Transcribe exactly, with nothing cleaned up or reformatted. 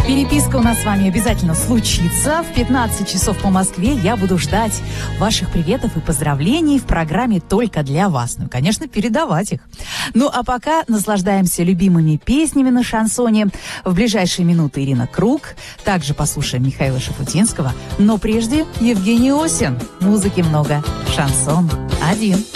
Переписка у нас с вами обязательно случится. В пятнадцать часов по Москве я буду ждать ваших приветов и поздравлений в программе «Только для вас». Ну и, конечно, передавать их. Ну, а пока наслаждаемся любимыми песнями на шансоне. В ближайшие минуты Ирина Круг. Также послушаем Михаила Шафутинского. Но прежде Евгений Осин. Музыки много. Шансон один.